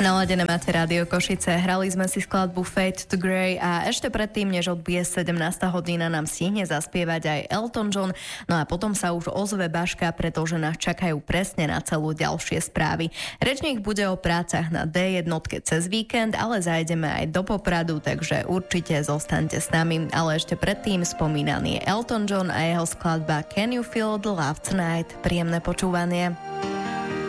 Naladené máte Rádio Košice. Hrali sme si skladbu Fade to Grey a ešte predtým, než odbije 17. hodina, nám stihne zaspievať aj Elton John. No a potom sa už ozve Baška, pretože nás čakajú presne na celú ďalšie správy. Rečník bude o prácach na D1 cez víkend, ale zajdeme aj do Popradu, takže určite zostaňte s nami. Ale ešte predtým spomínaný Elton John a jeho skladba Can You Feel the Love Tonight. Príjemné počúvanie.